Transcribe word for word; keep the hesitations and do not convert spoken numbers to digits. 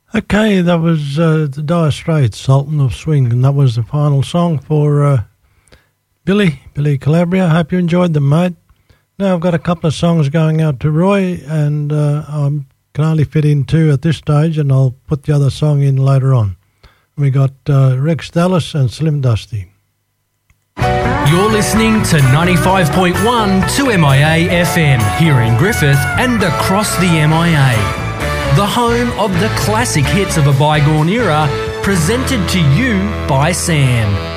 Okay, that was uh, the Dire Straits, Sultan of Swing, and that was the final song for uh, Billy, Billy Calabria. Hope you enjoyed them, mate. Now I've got a couple of songs going out to Roy, and uh, I can only fit in two at this stage, and I'll put the other song in later on. We got uh, Rex Dallas and Slim Dusty. You're listening to ninety-five point one two M I A F M here in Griffith and across the M I A. The home of the classic hits of a bygone era, presented to you by Sam.